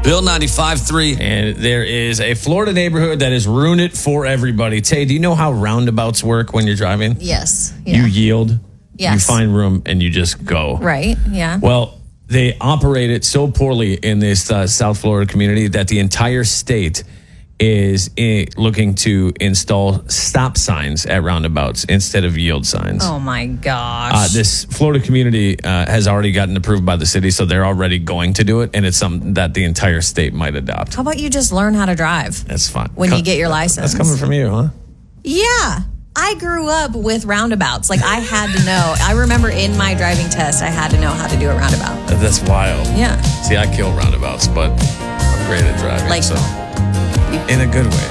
Bill 95.3. And there is a Florida neighborhood that has ruined it for everybody. Tay, do you know how roundabouts work when you're driving? Yes. Yeah. You yield. Yes. You find room and you just go. Right. Yeah. Well, they operate it so poorly in this South Florida community that the entire state is looking to install stop signs at roundabouts instead of yield signs. Oh, my gosh. This Florida community has already gotten approved by the city, so they're already going to do it, and it's something that the entire state might adopt. How about you just learn how to drive? That's fine. When you get your license. That's coming from you, huh? Yeah. I grew up with roundabouts. Like, I had to know. I remember in my driving test, I had to know how to do a roundabout. That's wild. Yeah. See, I kill roundabouts, but I'm great at driving. Like, so in a good way.